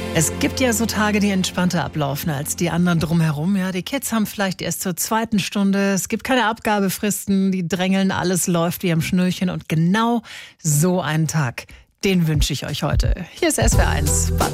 Es gibt ja so Tage, die entspannter ablaufen als die anderen drumherum. Ja, die Kids haben vielleicht erst zur 2. Stunde. Es gibt keine Abgabefristen, die drängeln, alles läuft wie am Schnürchen. Und genau so einen Tag, den wünsche ich euch heute. Hier ist SWR1.